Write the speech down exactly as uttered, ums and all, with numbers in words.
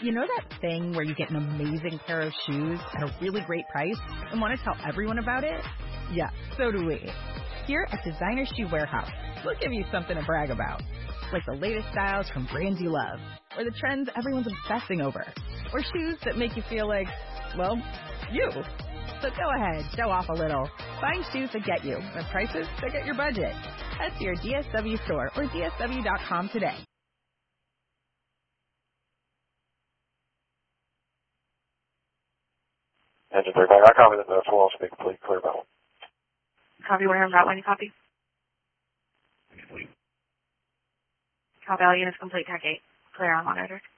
You know that thing where you get an amazing pair of shoes at a really great price and want to tell everyone about it? Yeah, so do we. Here at Designer Shoe Warehouse, we'll give you something to brag about. Like the latest styles from brands you love, or the trends everyone's obsessing over, or shoes that make you feel like, well, you. So go ahead, show off a little. Find shoes that get you at prices that get your budget. Head to your D S W store or D S W dot com today. Engine thirty-five, I copy that. That's full speak, complete, clear battle. Copy, Wareham, route line, copy. Call value units complete, tech eight. Clear on monitor.